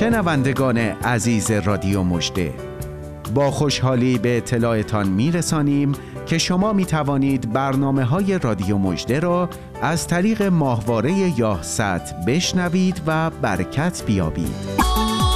شنوندگان عزیز رادیو مژده، با خوشحالی به اطلاعتان میرسانیم که شما می توانید برنامه‌های رادیو مژده را از طریق ماهواره یاهصد بشنوید و برکت بیابید.